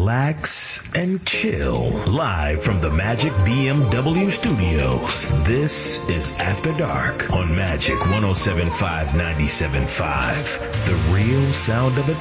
relax, and chill. Live from the Magic BMW Studios, this is After Dark on Magic 107.5 97.5. The real sound of it